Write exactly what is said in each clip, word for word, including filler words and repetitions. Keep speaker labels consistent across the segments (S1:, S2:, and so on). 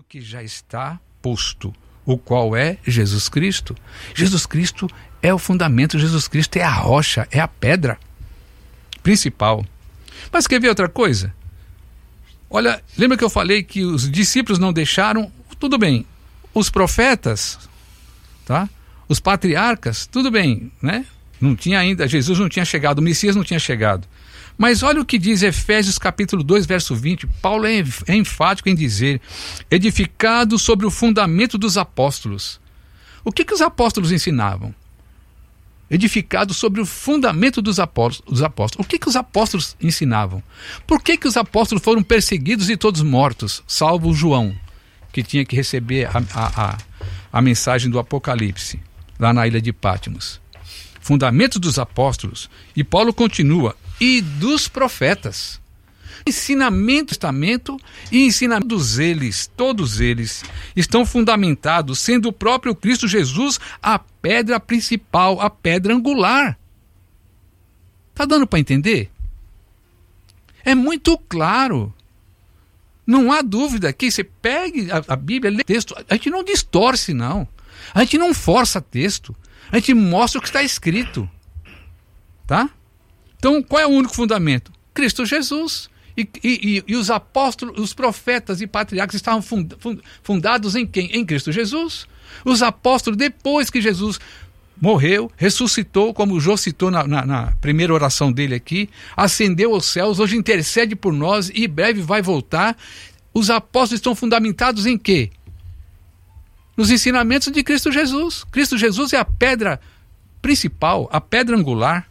S1: que já está posto, o qual é Jesus Cristo. Jesus Cristo é o fundamento, Jesus Cristo é a rocha, é a pedra principal. Mas quer ver outra coisa? Olha, lembra que eu falei que os discípulos não deixaram? Tudo bem, os profetas, tá? Os patriarcas, tudo bem, né? Não tinha ainda, Jesus não tinha chegado, o Messias não tinha chegado. Mas olha o que diz Efésios capítulo dois, verso vinte. Paulo é, é enfático em dizer: edificado sobre o fundamento dos apóstolos. O que, que os apóstolos ensinavam? Edificado sobre o fundamento dos apóstolos. Dos apóstolos. O que, que os apóstolos ensinavam? Por que, que os apóstolos foram perseguidos e todos mortos, salvo João, que tinha que receber a, a, a, a mensagem do Apocalipse, lá na ilha de Patmos? Fundamentos dos apóstolos. E Paulo continua: e dos profetas. Ensinamento do Testamento e ensinamento dos eles, todos eles, estão fundamentados, sendo o próprio Cristo Jesus a pedra principal, a pedra angular. Está dando para entender? É muito claro. Não há dúvida que você pegue a, a Bíblia, lê o texto, a gente não distorce, não. A gente não força texto. A gente mostra o que está escrito. Tá? Então, qual é o único fundamento? Cristo Jesus. E, e, e os apóstolos, os profetas e patriarcas estavam fundados em quem? Em Cristo Jesus. Os apóstolos, depois que Jesus morreu, ressuscitou, como o Jô citou na, na, na primeira oração dele aqui, ascendeu aos céus, hoje intercede por nós e breve vai voltar. Os apóstolos estão fundamentados em quê? Nos ensinamentos de Cristo Jesus. Cristo Jesus é a pedra principal, a pedra angular.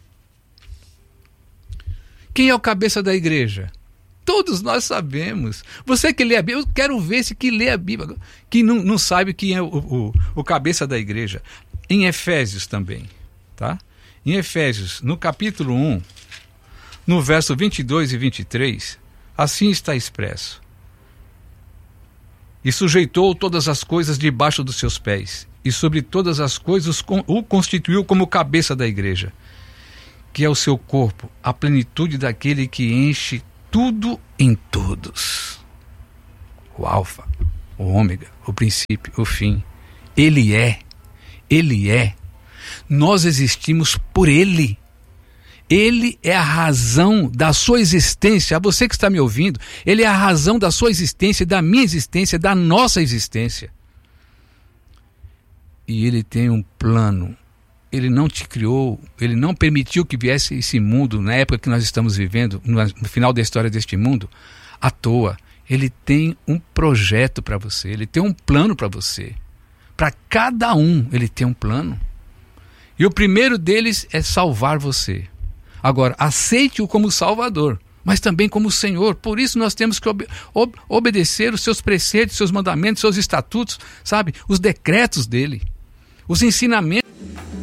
S1: Quem é o cabeça da igreja? Todos nós sabemos. Você que lê a Bíblia, eu quero ver se que lê a Bíblia, que não, não sabe quem é o, o, o cabeça da igreja. Em Efésios também, tá? Em Efésios, no capítulo um, no verso vinte e dois e vinte e três, assim está expresso: e sujeitou todas as coisas debaixo dos seus pés, e sobre todas as coisas o constituiu como cabeça da igreja, que é o seu corpo, a plenitude daquele que enche tudo em todos. O alfa, o ômega, o princípio, o fim. Ele é, ele é. Nós existimos por ele. Ele é a razão da sua existência. A você que está me ouvindo, ele é a razão da sua existência, da minha existência, da nossa existência. E ele tem um plano. Ele não te criou, ele não permitiu que viesse esse mundo, na época que nós estamos vivendo, no final da história deste mundo, à toa. Ele tem um projeto para você, ele tem um plano para você. Para cada um, ele tem um plano. E o primeiro deles é salvar você. Agora, aceite-o como Salvador, mas também como Senhor. Por isso nós temos que ob- ob- obedecer os seus preceitos, seus mandamentos, seus estatutos, sabe? Os decretos dele, os ensinamentos.